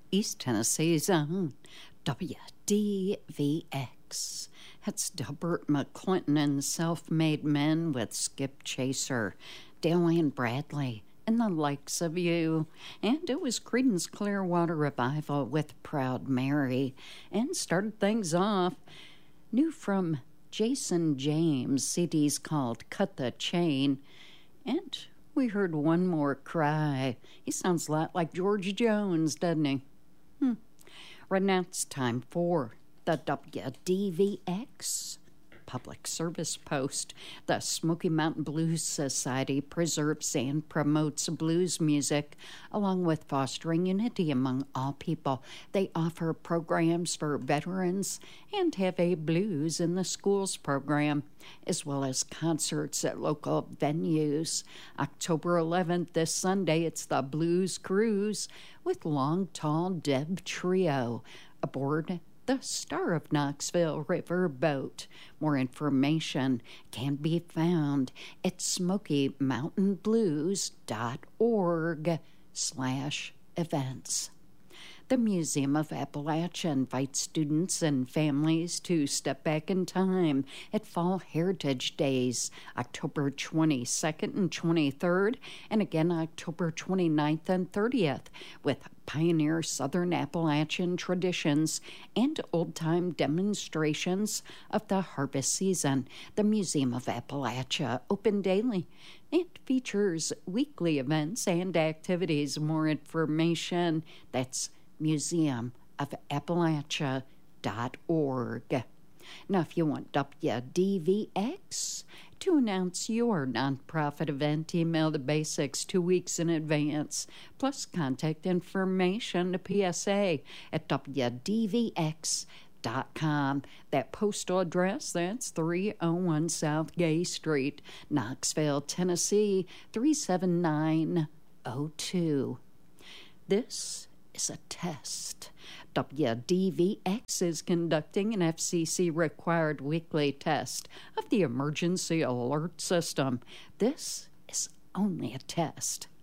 East Tennessee's own WDVX. It's Delbert McClinton and Self-Made Men with Skip Chaser, Dalian Bradley, and the likes of you. And it was Creedence Clearwater Revival with Proud Mary. And started things off new from Jason James, CD's called Cut the Chain. And we heard One More Cry. He sounds a lot like George Jones, doesn't he? Right now it's time for the WDVX Public Service Post. The Smoky Mountain Blues Society preserves and promotes blues music, along with fostering unity among all people. They offer programs for veterans and have a Blues in the Schools program, as well as concerts at local venues. October 11th, this Sunday, it's the Blues Cruise with Long Tall Deb Trio aboard the Star of Knoxville River Boat. More information can be found at SmokyMountainBlues.org/events. The Museum of Appalachia invites students and families to step back in time at Fall Heritage Days, October 22nd and 23rd, and again October 29th and 30th, with pioneer Southern Appalachian traditions and old-time demonstrations of the harvest season. The Museum of Appalachia, open daily. It features weekly events and activities. More information, that's museumofAppalachia.org. Now, if you want WDVX to announce your nonprofit event, email the basics 2 weeks in advance, plus contact information to PSA at WDVX.com. That postal address, that's 301 South Gay Street, Knoxville, Tennessee, 37902. This is a test. WDVX is conducting an FCC-required weekly test of the emergency alert system. This is only a test.